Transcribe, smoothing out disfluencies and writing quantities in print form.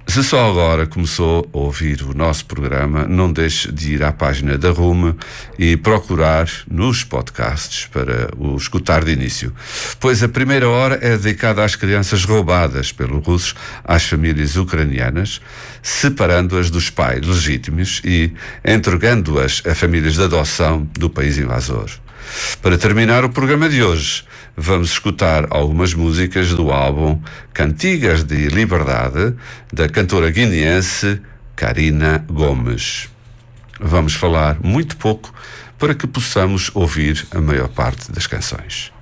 Se só agora começou a ouvir o nosso programa, não deixe de ir à página da RUM e procurar nos podcasts para o escutar de início, pois a primeira hora é dedicada às crianças roubadas pelos russos às famílias ucranianas, separando-as dos pais legítimos e entregando-as a famílias de adoção do país invasor. Para terminar o programa de hoje, vamos escutar algumas músicas do álbum Cantigas de Liberdade, da cantora guineense Karina Gomes. Vamos falar muito pouco para que possamos ouvir a maior parte das canções.